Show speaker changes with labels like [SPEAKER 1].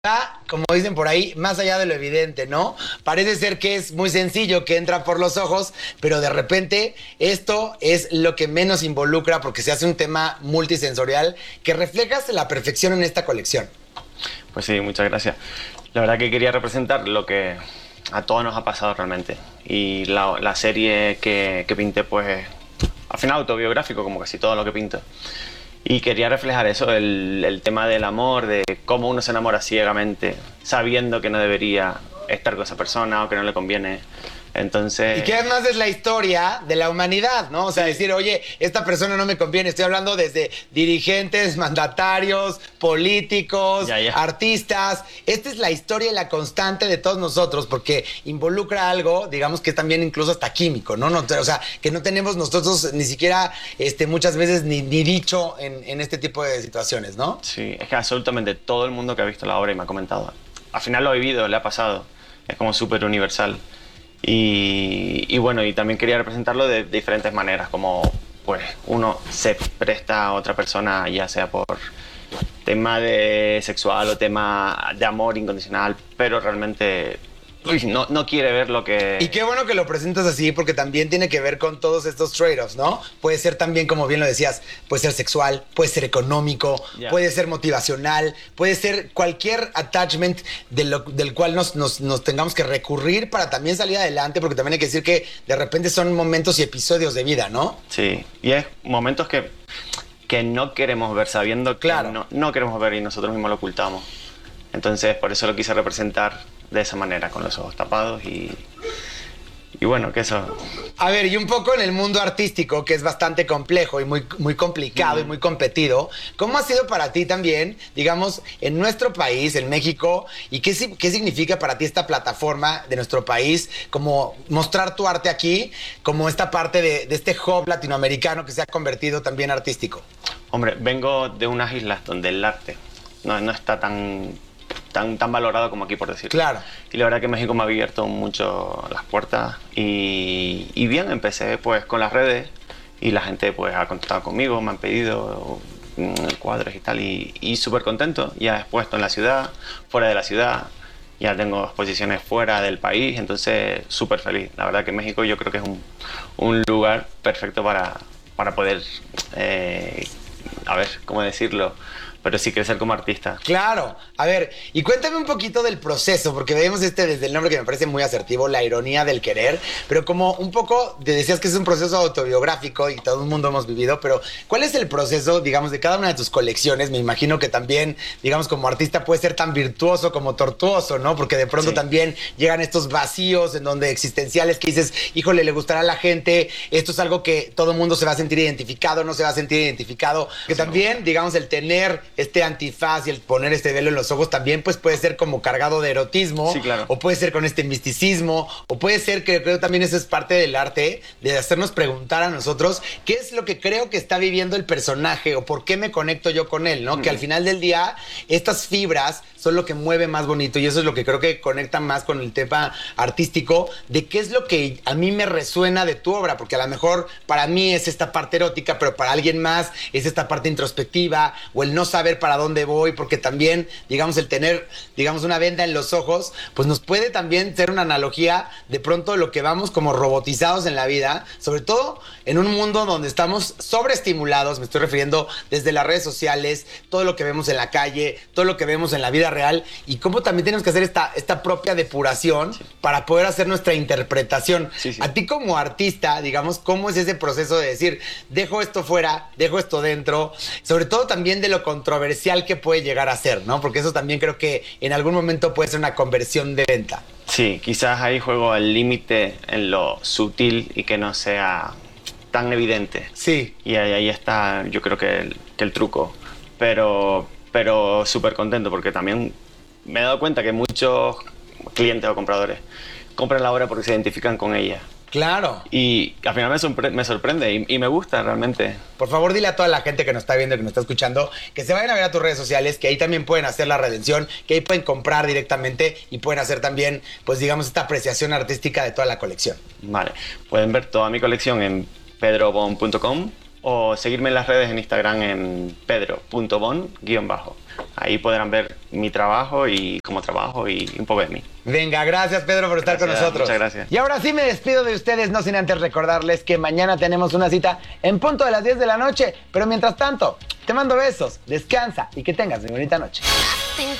[SPEAKER 1] Como dicen por ahí, más allá de lo evidente, ¿no? Parece ser que es muy sencillo, que entra por los ojos, pero de repente esto es lo que menos involucra porque se hace un tema multisensorial que reflejas la perfección en esta colección.
[SPEAKER 2] Pues sí, muchas gracias. La verdad que quería representar lo que a todos nos ha pasado realmente. Y la serie que pinté, pues, al final autobiográfico, como casi todo lo que pinto. Y quería reflejar eso, el tema del amor, de cómo uno se enamora ciegamente, sabiendo que no debería estar con esa persona o que no le conviene. Entonces...
[SPEAKER 1] Y que además es la historia de la humanidad, ¿no? O sea, decir, oye, esta persona no me conviene. Estoy hablando desde dirigentes, mandatarios, políticos, artistas. Esta es la historia y la constante de todos nosotros porque involucra algo, digamos que es también incluso hasta químico, ¿no? O sea, que no tenemos nosotros ni siquiera muchas veces ni dicho en este tipo de situaciones, ¿no?
[SPEAKER 2] Sí, es que absolutamente todo el mundo que ha visto la obra y me ha comentado, al final lo ha vivido, le ha pasado. Es como súper universal. Y bueno, y también quería representarlo de diferentes maneras, como pues uno se presta a otra persona, ya sea por tema de sexual o tema de amor incondicional, pero realmente no quiere ver lo que...
[SPEAKER 1] Y qué bueno que lo presentas así, porque también tiene que ver con todos estos trade-offs, ¿no? Puede ser también, como bien lo decías, puede ser sexual, puede ser económico, puede ser motivacional, puede ser cualquier attachment del cual nos tengamos que recurrir para también salir adelante, porque también hay que decir que de repente son momentos y episodios de vida, ¿no?
[SPEAKER 2] Sí, y es momentos que no queremos ver, sabiendo que no queremos ver y nosotros mismos lo ocultamos. Entonces, por eso lo quise representar de esa manera, con los ojos tapados y bueno, que eso...
[SPEAKER 1] A ver, y un poco en el mundo artístico, que es bastante complejo y muy complicado y muy competido, ¿cómo ha sido para ti también, digamos, en nuestro país, en México, y qué significa para ti esta plataforma de nuestro país, como mostrar tu arte aquí, como esta parte de este hub latinoamericano que se ha convertido también artístico?
[SPEAKER 2] Hombre, vengo de unas islas donde el arte no está tan valorado como aquí, por decirlo.
[SPEAKER 1] Claro.
[SPEAKER 2] Y la verdad que México me ha abierto mucho las puertas y bien, empecé pues con las redes y la gente pues ha contactado conmigo, me han pedido cuadros y tal y súper contento. Ya he expuesto en la ciudad, fuera de la ciudad, ya tengo exposiciones fuera del país, entonces súper feliz. La verdad que México yo creo que es un lugar perfecto para poder, a ver, ¿cómo decirlo? Pero sí crecer como artista.
[SPEAKER 1] Claro. A ver, y cuéntame un poquito del proceso, porque vemos desde el nombre que me parece muy asertivo, la ironía del querer, pero como un poco, te decías que es un proceso autobiográfico y todo el mundo hemos vivido, pero ¿cuál es el proceso, digamos, de cada una de tus colecciones? Me imagino que también, digamos, como artista puede ser tan virtuoso como tortuoso, ¿no? Porque de pronto también llegan estos vacíos en donde existenciales que dices, híjole, le gustará a la gente, esto es algo que todo el mundo se va a sentir identificado, no se va a sentir identificado, que también, digamos, el tener este antifaz y el poner este velo en los ojos también pues puede ser como cargado de erotismo, o puede ser con este misticismo, o puede ser que creo también eso es parte del arte, de hacernos preguntar a nosotros qué es lo que creo que está viviendo el personaje o por qué me conecto yo con él, ¿no? Que al final del día estas fibras son lo que mueve más bonito y eso es lo que creo que conecta más con el tema artístico de qué es lo que a mí me resuena de tu obra, porque a lo mejor para mí es esta parte erótica, pero para alguien más es esta parte introspectiva o el no saber para dónde voy, porque también, digamos, el tener, digamos, una venda en los ojos, pues nos puede también ser una analogía de pronto de lo que vamos como robotizados en la vida, sobre todo en un mundo donde estamos sobreestimulados, me estoy refiriendo desde las redes sociales, todo lo que vemos en la calle, todo lo que vemos en la vida real, y cómo también tenemos que hacer esta propia depuración para poder hacer nuestra interpretación. A ti como artista, digamos, ¿cómo es ese proceso de decir, dejo esto fuera, dejo esto dentro, sobre todo también de lo controversial que puede llegar a ser, ¿no? Porque eso también creo que en algún momento puede ser una conversión de venta.
[SPEAKER 2] Sí, quizás ahí juego al límite en lo sutil y que no sea tan evidente.
[SPEAKER 1] Sí.
[SPEAKER 2] Y ahí está, yo creo que el truco. Pero súper contento porque también me he dado cuenta que muchos clientes o compradores compran la obra porque se identifican con ella.
[SPEAKER 1] Claro.
[SPEAKER 2] Y al final me sorprende y me gusta realmente.
[SPEAKER 1] Por favor, dile a toda la gente que nos está viendo, que nos está escuchando, que se vayan a ver a tus redes sociales, que ahí también pueden hacer la redención, que ahí pueden comprar directamente y pueden hacer también, pues digamos, esta apreciación artística de toda la colección.
[SPEAKER 2] Vale. Pueden ver toda mi colección en pedrobon.com o seguirme en las redes en Instagram en pedro.bon_. Ahí podrán ver mi trabajo y cómo trabajo y un poco de mí.
[SPEAKER 1] Venga, gracias Pedro por estar con nosotros.
[SPEAKER 2] Muchas gracias.
[SPEAKER 1] Y ahora sí me despido de ustedes, no sin antes recordarles que mañana tenemos una cita en punto de las 10 de la noche. Pero mientras tanto, te mando besos, descansa y que tengas muy bonita noche.